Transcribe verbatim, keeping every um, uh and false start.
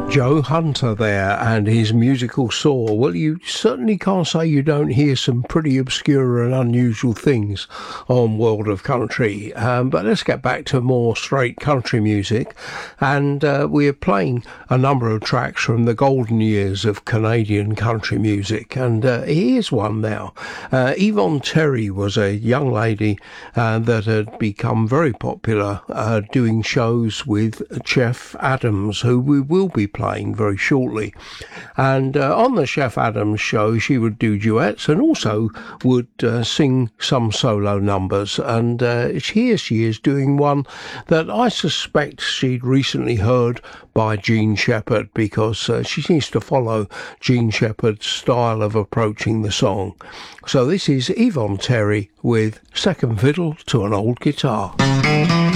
Joe Hunter there and his musical saw. Well, you certainly can't say you don't hear some pretty obscure and unusual things on World of Country. Um, but let's get back to more straight country music. And uh, we're playing a number of tracks from the golden years of Canadian country music. And uh, here's one now. Uh, Yvonne Terry was a young lady uh, that had become very popular uh, doing shows with Chef Adams, who we will be playing very shortly. And uh, on the Chef Adams show, she would do duets and also would uh, sing some solo numbers. And uh, here she is doing one that I suspect she'd recently heard by Jean Shepherd, because uh, she seems to follow Jean Shepherd's style of approaching the song. So this is Yvonne Terry with Second Fiddle to an Old Guitar.